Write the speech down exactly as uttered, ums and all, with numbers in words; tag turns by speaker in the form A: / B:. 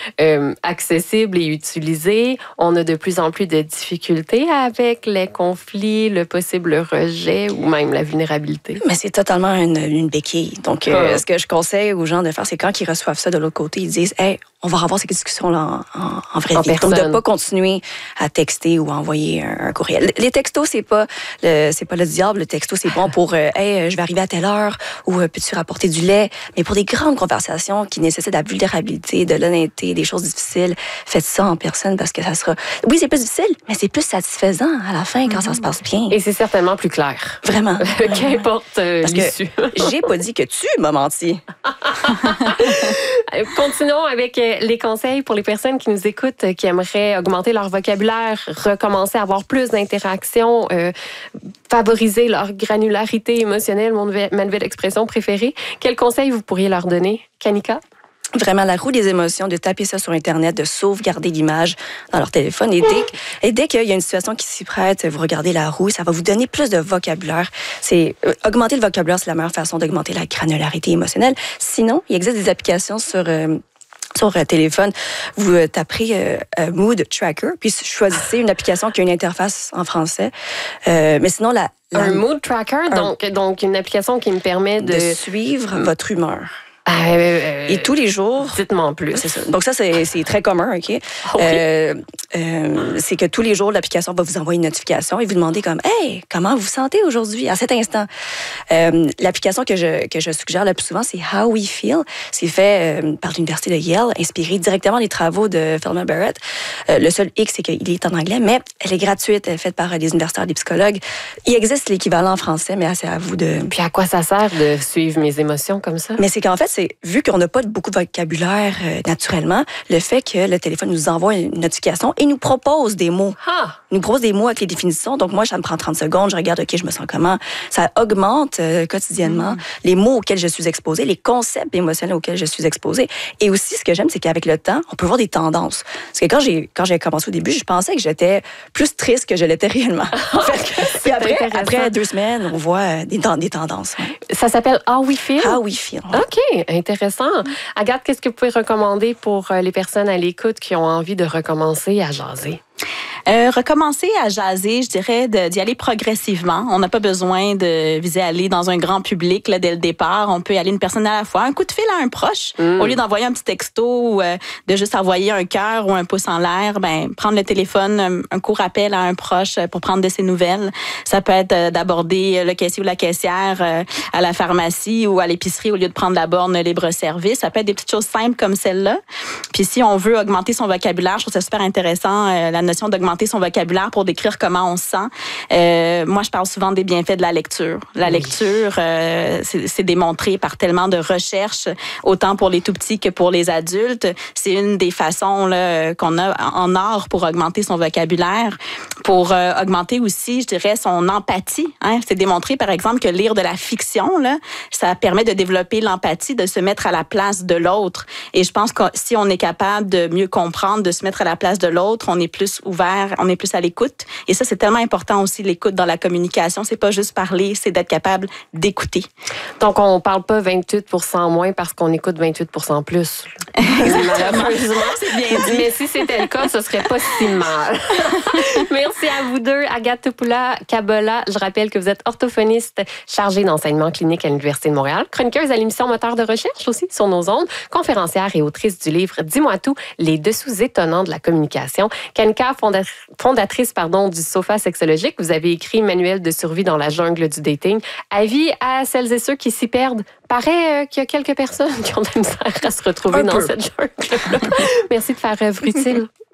A: euh, accessible et utilisé. On a de plus en plus de difficultés avec les conflits, le possible rejet ou même la vulnérabilité.
B: Mais c'est totalement une, une béquille. Donc, euh, ah. ce que je conseille aux gens de faire, c'est quand ils reçoivent ça de l'autre côté, ils disent « Hey, on va avoir ces discussions-là en, en, en vraie
A: en
B: vie. » Donc, de ne pas continuer à texter ou à envoyer un, un courriel. Les textos, c'est pas le, c'est pas le diable. Le texto, c'est bon pour euh, « Hey, je vais arriver à telle heure » ou euh, « Peux-tu rapporter du lait? » Mais pour des grandes conversations qui nécessitent de la vulnérabilité, de l'honnêteté, des choses difficiles, faites ça en personne parce que ça sera... Oui, c'est plus difficile, mais c'est plus satisfaisant à la fin quand mm-hmm. ça se passe bien.
A: Et c'est certainement plus clair.
B: Vraiment.
A: Qu'importe euh, l'issue.
B: J'ai pas dit que tu m'as menti.
A: Continuons avec les conseils pour les personnes qui nous écoutent, qui aimeraient augmenter leur vocabulaire, recommencer à avoir plus d'interactions, euh, favoriser leur granularité émotionnelle, mon, ma nouvelle expression préférée. Quels conseils vous pourriez leur donner, Kanika?
B: Vraiment, la roue des émotions, de taper ça sur Internet, de sauvegarder l'image dans leur téléphone. Et dès, et dès qu'il y a une situation qui s'y prête, vous regardez la roue, ça va vous donner plus de vocabulaire. C'est, euh, augmenter le vocabulaire, c'est la meilleure façon d'augmenter la granularité émotionnelle. Sinon, il existe des applications sur... Euh, sur euh, téléphone, vous euh, taperez euh, euh, Mood Tracker, puis choisissez une application qui a une interface en français. Euh, mais sinon, la, la...
A: Un Mood Tracker, un... donc, donc une application qui me permet de...
B: de suivre mmh. votre humeur.
A: Euh,
B: et tous les jours...
A: Dites-moi en plus.
B: C'est ça. Donc ça, c'est, c'est très commun, OK? okay. Euh, euh, c'est que tous les jours, l'application va vous envoyer une notification et vous demander comme « Hey, comment vous vous sentez aujourd'hui, à cet instant? Euh, » L'application que je, que je suggère le plus souvent, c'est « How We Feel ». C'est fait euh, par l'Université de Yale, inspiré directement des travaux de Feldman Barrett. Euh, le seul hic, c'est qu'il est en anglais, mais elle est gratuite, elle est faite par des universitaires, des psychologues. Il existe l'équivalent en français, mais c'est à vous de...
A: Puis à quoi ça sert de suivre mes émotions comme ça?
B: Mais c'est qu'en fait, c'est, vu qu'on n'a pas beaucoup de vocabulaire euh, naturellement, le fait que le téléphone nous envoie une notification et nous propose des mots.
A: Ah.
B: Il nous propose des mots avec les définitions. Donc, moi, ça me prend trente secondes. Je regarde, OK, je me sens comment. Ça augmente euh, quotidiennement mm. les mots auxquels je suis exposée, les concepts émotionnels auxquels je suis exposée. Et aussi, ce que j'aime, c'est qu'avec le temps, on peut voir des tendances. Parce que quand j'ai, quand j'ai commencé au début, je pensais que j'étais plus triste que je l'étais réellement. En fait. Puis après, après deux semaines, on voit des, des tendances. Ouais.
A: Ça s'appelle How We Feel?
B: How We Feel. Ouais.
A: OK, intéressant. Agathe, qu'est-ce que vous pouvez recommander pour les personnes à l'écoute qui ont envie de recommencer à jaser?
C: Euh, recommencer à jaser, je dirais de, d'y aller progressivement. On n'a pas besoin de viser à aller dans un grand public là, dès le départ. On peut y aller une personne à la fois. Un coup de fil à un proche, mm. au lieu d'envoyer un petit texto ou euh, de juste envoyer un cœur ou un pouce en l'air, ben prendre le téléphone, un, un court appel à un proche pour prendre de ses nouvelles. Ça peut être euh, d'aborder le caissier ou la caissière euh, à la pharmacie ou à l'épicerie au lieu de prendre la borne libre-service. Ça peut être des petites choses simples comme celle-là. Puis si on veut augmenter son vocabulaire, je trouve ça super intéressant, euh, la notion d'augmenter son vocabulaire pour décrire comment on se sent. Euh, moi, je parle souvent des bienfaits de la lecture. La oui. lecture, euh, c'est, c'est démontré par tellement de recherches, autant pour les tout-petits que pour les adultes. C'est une des façons là, qu'on a en or pour augmenter son vocabulaire, pour euh, augmenter aussi, je dirais, son empathie. Hein. C'est démontré, par exemple, que lire de la fiction, là, ça permet de développer l'empathie, de se mettre à la place de l'autre. Et je pense que si on est capable de mieux comprendre, de se mettre à la place de l'autre, on est plus ouvert, on est plus à l'écoute. Et ça, c'est tellement important aussi, l'écoute dans la communication. C'est pas juste parler, c'est d'être capable d'écouter.
A: Donc, on parle pas vingt-huit pour cent moins parce qu'on écoute vingt-huit pour cent plus. Malheureusement, c'est bien dit. Mais si c'était le cas, ce serait pas si mal. Merci à vous deux, Agathe Topoula-Kabola. Je rappelle que vous êtes orthophoniste chargée d'enseignement clinique à l'Université de Montréal, chroniqueuse à l'émission Moteur de recherche aussi sur nos ondes, conférencière et autrice du livre Dis-moi tout, les dessous étonnants de la communication. Kanika, fonda- fondatrice pardon, du Sofa sexologique, vous avez écrit Manuel de survie dans la jungle du dating. Avis à celles et ceux qui s'y perdent. Paraît euh, qu'il y a quelques personnes qui ont de la misère à se retrouver Un dans peu. cette jungle-là. Merci de faire œuvre utile.